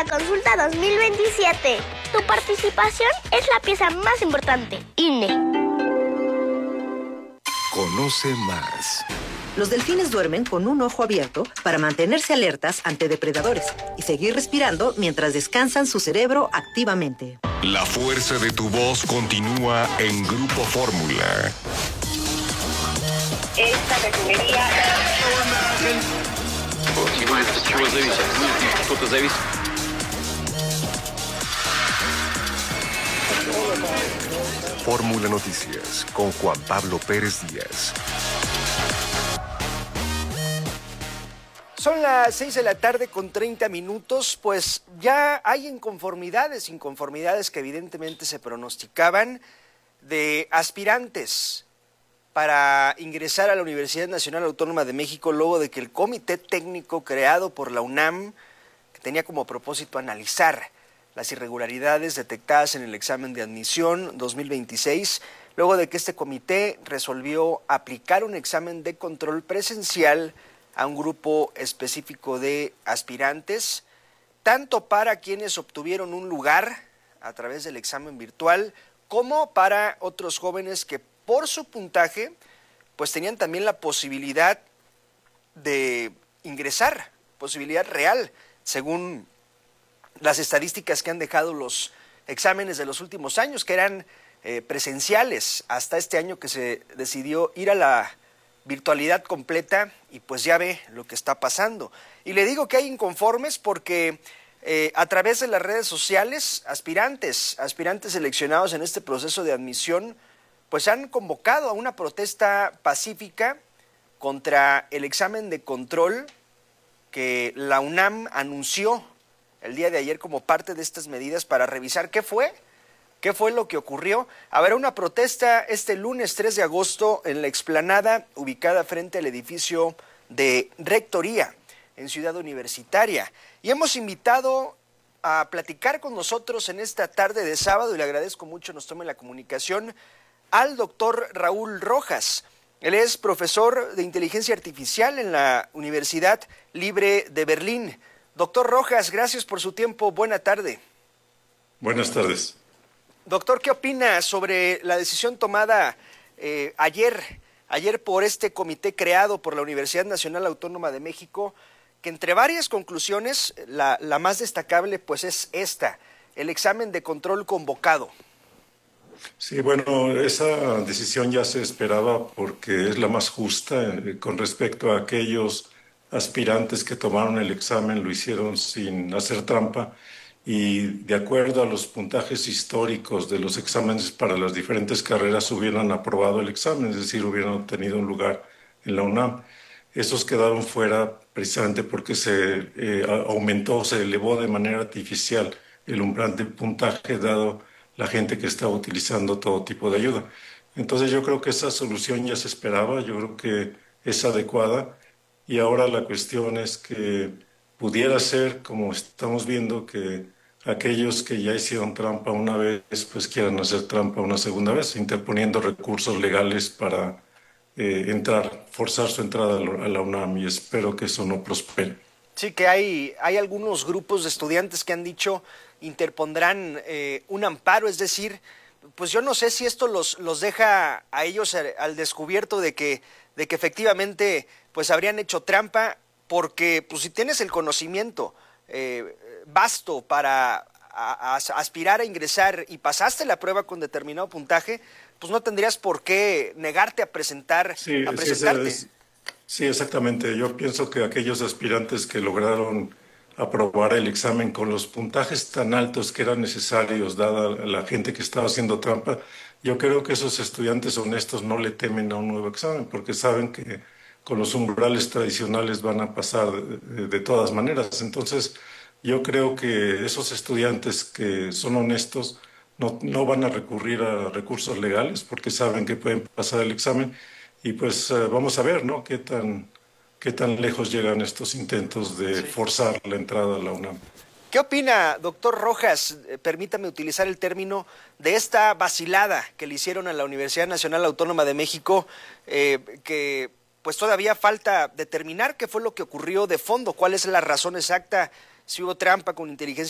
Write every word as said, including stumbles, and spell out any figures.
Consulta dos mil veintisiete. Tu participación es la pieza más importante. I N E. Conoce más. Los delfines duermen con un ojo abierto para mantenerse alertas ante depredadores y seguir respirando mientras descansan su cerebro activamente. La fuerza de tu voz continúa en Grupo Fórmula. Esta refinería... Fórmula Noticias con Juan Pablo Pérez Díaz. Son las seis de la tarde con treinta minutos, pues ya hay inconformidades, inconformidades que evidentemente se pronosticaban de aspirantes para ingresar a la Universidad Nacional Autónoma de México luego de que el comité técnico creado por la UNAM, que tenía como propósito analizar las irregularidades detectadas en el examen de admisión dos mil veintiséis, luego de que este comité resolvió aplicar un examen de control presencial a un grupo específico de aspirantes, tanto para quienes obtuvieron un lugar a través del examen virtual, como para otros jóvenes que por su puntaje, pues tenían también la posibilidad de ingresar, posibilidad real, según las estadísticas que han dejado los exámenes de los últimos años, que eran eh, presenciales, hasta este año que se decidió ir a la virtualidad completa, y pues ya ve lo que está pasando. Y le digo que hay inconformes porque eh, a través de las redes sociales, aspirantes, aspirantes seleccionados en este proceso de admisión, pues han convocado a una protesta pacífica contra el examen de control que la UNAM anunció el día de ayer como parte de estas medidas para revisar qué fue, qué fue lo que ocurrió. Habrá una protesta este lunes tres de agosto en la explanada ubicada frente al edificio de Rectoría en Ciudad Universitaria. Y hemos invitado a platicar con nosotros en esta tarde de sábado, y le agradezco mucho nos tome la comunicación, al doctor Raúl Rojas. Él es profesor de Inteligencia Artificial en la Universidad Libre de Berlín. Doctor Rojas, gracias por su tiempo. Buena tarde. Buenas tardes. Doctor, ¿qué opina sobre la decisión tomada eh, ayer, ayer por este comité creado por la Universidad Nacional Autónoma de México, que entre varias conclusiones, la, la más destacable pues es esta, el examen de control convocado? Sí, bueno, esa decisión ya se esperaba porque es la más justa eh, con respecto a aquellos aspirantes que tomaron el examen, lo hicieron sin hacer trampa y de acuerdo a los puntajes históricos de los exámenes para las diferentes carreras hubieran aprobado el examen, es decir, hubieran obtenido un lugar en la UNAM. Esos quedaron fuera precisamente porque se eh, aumentó, se elevó de manera artificial el umbral de puntaje dado la gente que estaba utilizando todo tipo de ayuda. Entonces yo creo que esa solución ya se esperaba, yo creo que es adecuada y ahora la cuestión es que pudiera ser, como estamos viendo, que aquellos que ya hicieron trampa una vez, pues quieran hacer trampa una segunda vez, interponiendo recursos legales para eh, entrar, forzar su entrada a la UNAM, y espero que eso no prospere. Sí, que hay, hay algunos grupos de estudiantes que han dicho interpondrán eh, un amparo, es decir, pues yo no sé si esto los, los deja a ellos al, al descubierto de que, de que efectivamente pues habrían hecho trampa, porque pues si tienes el conocimiento eh, vasto para a, a aspirar a ingresar y pasaste la prueba con determinado puntaje, pues no tendrías por qué negarte a presentar, sí, a presentarte. Sí, sí, exactamente. Yo pienso que aquellos aspirantes que lograron aprobar el examen con los puntajes tan altos que eran necesarios, dada la gente que estaba haciendo trampa, yo creo que esos estudiantes honestos no le temen a un nuevo examen, porque saben que con los umbrales tradicionales van a pasar de, de todas maneras. Entonces, yo creo que esos estudiantes que son honestos no, no van a recurrir a recursos legales porque saben que pueden pasar el examen y pues uh, vamos a ver, ¿no?, qué tan, qué tan lejos llegan estos intentos de sí. forzar la entrada a la UNAM. ¿Qué opina, doctor Rojas? Eh, permítame utilizar el término de esta vacilada que le hicieron a la Universidad Nacional Autónoma de México, eh, que pues todavía falta determinar qué fue lo que ocurrió de fondo, cuál es la razón exacta, si hubo trampa con inteligencia